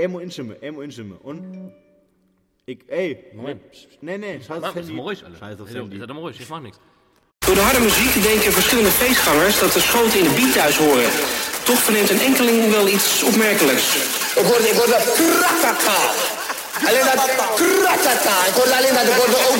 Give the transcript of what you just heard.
moet inzoomen. Und Moment. Nee, scheiß Ist mal ruhig, Alter. Scheiß aufs Ist Handy. doch mal ruhig, ich mach niks. Door de harde muziek denken verschillende feestgangers dat de schoten in de beat thuis horen. Toch verneemt een enkeling wel iets opmerkelijks. Ik hoorde kratata. Alleen dat kratata. Ik hoorde alleen dat ik hoorde ook